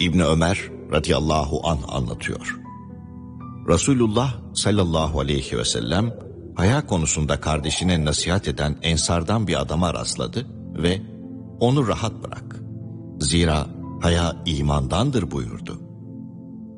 İbni Ömer radıyallahu anh anlatıyor. Resulullah sallallahu aleyhi ve sellem haya konusunda kardeşine nasihat eden ensardan bir adama rastladı ve onu rahat bırak. Zira haya imandandır buyurdu.